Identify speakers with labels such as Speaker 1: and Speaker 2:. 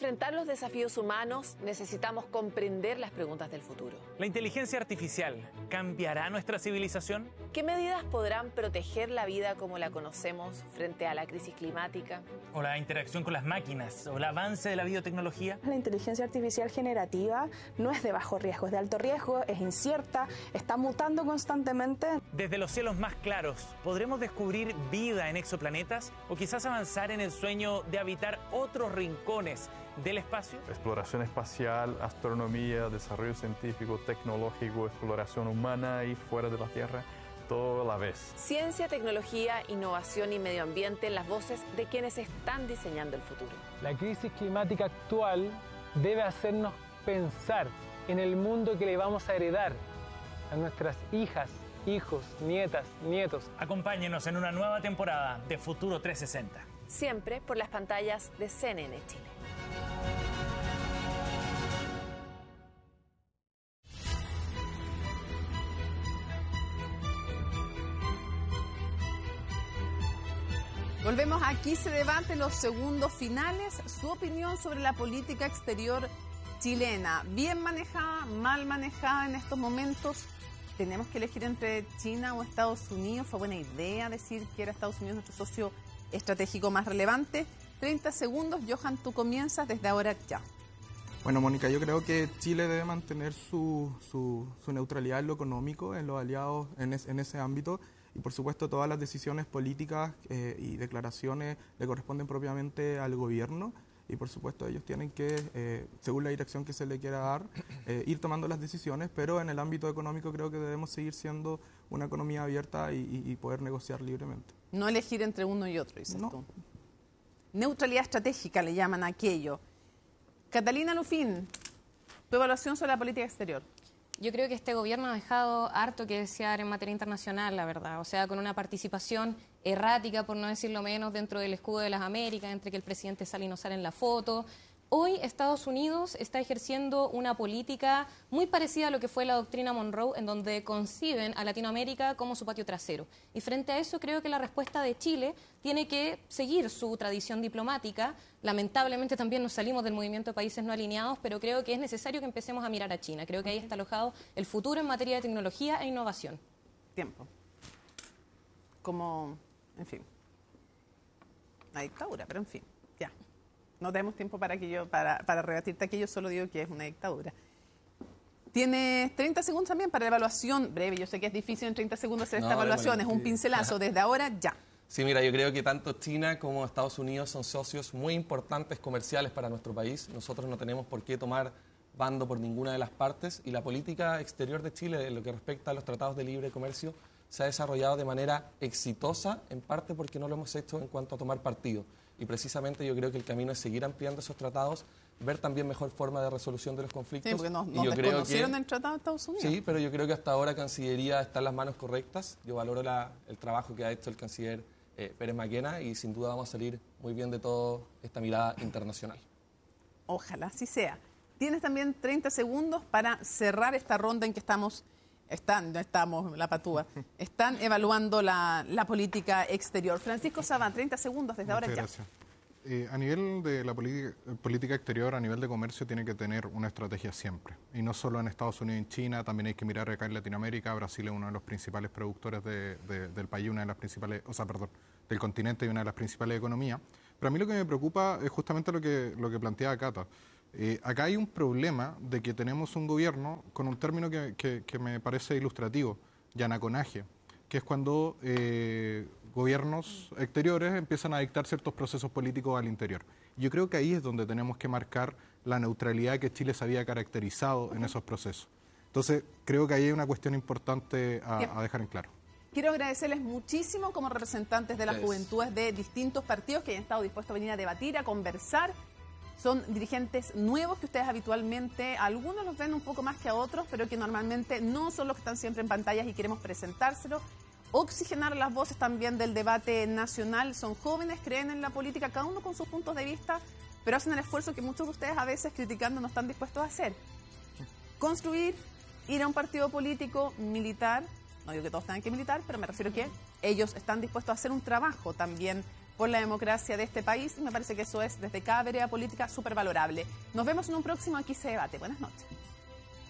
Speaker 1: enfrentar los desafíos humanos, necesitamos comprender las preguntas del futuro.
Speaker 2: ¿La inteligencia artificial cambiará nuestra civilización?
Speaker 1: ¿Qué medidas podrán proteger la vida como la conocemos frente a la crisis climática?
Speaker 2: ¿O la interacción con las máquinas? ¿O el avance de la biotecnología?
Speaker 3: La inteligencia artificial generativa no es de bajo riesgo, es de alto riesgo, es incierta, está mutando constantemente.
Speaker 2: Desde los cielos más claros, ¿podremos descubrir vida en exoplanetas? ¿O quizás avanzar en el sueño de habitar otros rincones del espacio?
Speaker 4: Exploración espacial, astronomía, desarrollo científico, tecnológico, exploración humana y fuera de la Tierra, todo a la vez.
Speaker 1: Ciencia, tecnología, innovación y medio ambiente, las voces de quienes están diseñando el futuro.
Speaker 5: La crisis climática actual debe hacernos pensar en el mundo que le vamos a heredar a nuestras hijas, hijos, nietas, nietos.
Speaker 2: Acompáñenos en una nueva temporada de Futuro 360.
Speaker 1: Siempre por las pantallas de CNN Chile.
Speaker 6: Volvemos, aquí se debaten los segundos finales, su opinión sobre la política exterior chilena. Bien manejada, mal manejada en estos momentos. Tenemos que elegir entre China o Estados Unidos. Fue buena idea decir que era Estados Unidos nuestro socio estratégico más relevante. 30 segundos, Johan, tú comienzas desde ahora ya.
Speaker 7: Bueno, Mónica, yo creo que Chile debe mantener su neutralidad en lo económico, en los aliados, en ese ámbito. Y por supuesto todas las decisiones políticas y declaraciones le corresponden propiamente al gobierno. Y por supuesto ellos tienen que, según la dirección que se le quiera dar, ir tomando las decisiones, pero en el ámbito económico creo que debemos seguir siendo una economía abierta y poder negociar libremente.
Speaker 6: No elegir entre uno y otro, dices
Speaker 7: No.
Speaker 6: tú. Neutralidad estratégica le llaman a aquello. Catalina Lufín, tu evaluación sobre la política exterior.
Speaker 8: Yo creo que este gobierno ha dejado harto que desear en materia internacional, la verdad. O sea, con una participación errática, por no decirlo menos, dentro del escudo de las Américas, entre que el presidente sale y no sale en la foto. Hoy Estados Unidos está ejerciendo una política muy parecida a lo que fue la doctrina Monroe, en donde conciben a Latinoamérica como su patio trasero. Y frente a eso creo que la respuesta de Chile tiene que seguir su tradición diplomática. Lamentablemente también nos salimos del movimiento de países no alineados, pero creo que es necesario que empecemos a mirar a China. Creo que ahí está alojado el futuro en materia de tecnología e innovación.
Speaker 6: Tiempo. Como, en fin, una dictadura, pero en fin, ya. No tenemos tiempo para rebatirte aquí, yo solo digo que es una dictadura. Tienes 30 segundos también para la evaluación breve. Yo sé que es difícil en 30 segundos hacer esta evaluación, es un pincelazo desde ahora ya.
Speaker 9: Sí, mira, yo creo que tanto China como Estados Unidos son socios muy importantes comerciales para nuestro país. Nosotros no tenemos por qué tomar bando por ninguna de las partes y la política exterior de Chile, en lo que respecta a los tratados de libre comercio, se ha desarrollado de manera exitosa, en parte porque no lo hemos hecho en cuanto a tomar partido. Y precisamente yo creo que el camino es seguir ampliando esos tratados, ver también mejor forma de resolución de los conflictos.
Speaker 6: Sí, porque nos
Speaker 9: y yo
Speaker 6: desconocieron el tratado de Estados Unidos.
Speaker 9: Sí, pero yo creo que hasta ahora Cancillería está en las manos correctas. Yo valoro el trabajo que ha hecho el canciller Pérez Maquena y sin duda vamos a salir muy bien de toda esta mirada internacional.
Speaker 6: Ojalá así sea. Tienes también 30 segundos para cerrar esta ronda en que están evaluando la política exterior. Francisco Saván, 30 segundos desde ahora ya.
Speaker 10: Gracias. A nivel de la política exterior, a nivel de comercio, tiene que tener una estrategia siempre. Y no solo en Estados Unidos y en China, también hay que mirar acá en Latinoamérica. Brasil es uno de los principales productores del país, una de las principales, del continente y una de las principales economías. Pero a mí lo que me preocupa es justamente lo que planteaba Cata. Acá hay un problema de que tenemos un gobierno con un término que me parece ilustrativo, llanaconaje, que es cuando gobiernos exteriores empiezan a dictar ciertos procesos políticos al interior. Yo creo que ahí es donde tenemos que marcar la neutralidad que Chile se había caracterizado en esos procesos. Entonces, creo que ahí hay una cuestión importante a dejar en claro.
Speaker 6: Quiero agradecerles muchísimo como representantes de las juventudes de distintos partidos que hayan estado dispuestos a venir a debatir, a conversar. Son dirigentes nuevos que ustedes habitualmente, algunos los ven un poco más que a otros, pero que normalmente no son los que están siempre en pantallas y queremos presentárselo. Oxigenar las voces también del debate nacional. Son jóvenes, creen en la política, cada uno con sus puntos de vista, pero hacen el esfuerzo que muchos de ustedes a veces criticando no están dispuestos a hacer. Construir, ir a un partido político, militar, no digo que todos tengan que militar, pero me refiero a que ellos están dispuestos a hacer un trabajo también por la democracia de este país. Y me parece que eso es, desde cada vereda política, súper valorable. Nos vemos en un próximo Aquí se debate. Buenas noches.